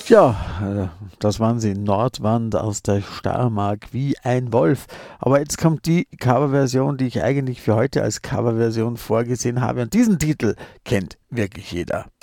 Ja, das waren sie, Nordwand aus der Steiermark, wie ein Wolf. Aber jetzt kommt die Coverversion, die ich eigentlich für heute als Coverversion vorgesehen habe. Und diesen Titel kennt wirklich jeder.